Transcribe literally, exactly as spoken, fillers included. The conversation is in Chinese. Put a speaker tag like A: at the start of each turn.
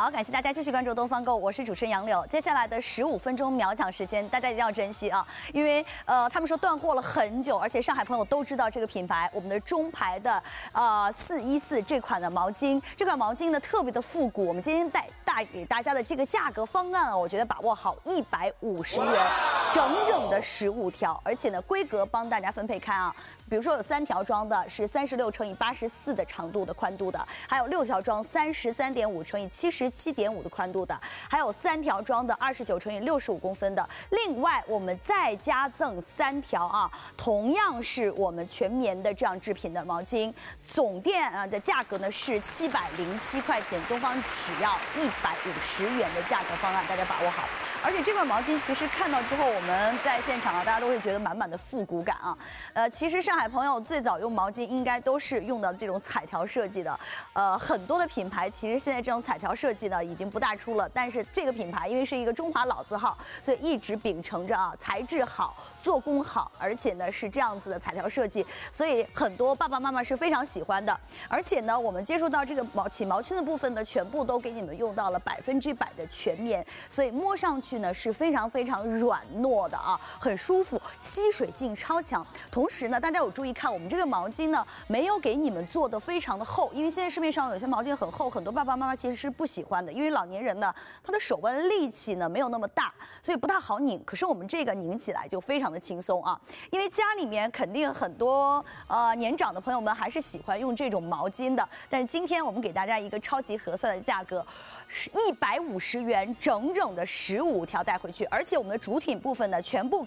A: 好，感谢大家继续关注东方购，我是主持人杨柳。接下来的十五分钟秒抢时间，大家一定要珍惜啊！因为呃，他们说断货了很久，而且上海朋友都知道这个品牌，我们的中牌的呃四一四这款的毛巾，这款毛巾呢特别的复古。我们今天带带给大家的这个价格方案啊，我觉得把握好，一百五十元，整整的十五条，而且呢规格帮大家分配开啊。比如说有三条装的是三十六乘以八十四的长度的宽度的，还有六条装三十三点五乘以七十七点五的宽度的，还有三条装的二十九乘以六十五公分的。另外我们再加赠三条啊，同样是我们全棉的这样制品的毛巾，总店啊的价格呢是七百零七块钱，东方只要一百五十元的价格方案，大家把握好。而且这款毛巾其实看到之后，我们在现场啊，大家都会觉得满满的复古感啊。呃，其实上海朋友最早用毛巾应该都是用到这种彩条设计的，呃，很多的品牌其实现在这种彩条设计呢已经不大出了，但是这个品牌因为是一个中华老字号，所以一直秉承着啊材质好、做工好，而且呢是这样子的彩条设计，所以很多爸爸妈妈是非常喜欢的。而且呢，我们接触到这个毛起毛圈的部分呢，全部都给你们用到了百分之百的全棉，所以摸上去呢是非常非常软糯的啊，很舒服，吸水性超强。同时呢，大家有注意看，我们这个毛巾呢没有给你们做的非常的厚，因为现在市面上有些毛巾很厚，很多爸爸妈妈其实是不喜欢的，因为老年人呢他的手腕力气呢没有那么大，所以不大好拧。可是我们这个拧起来就非常的轻松啊，因为家里面肯定很多呃年长的朋友们还是喜欢用这种毛巾的，但是今天我们给大家一个超级合算的价格，是一百五十元，整整的十五条带回去，而且我们的主体部分呢全部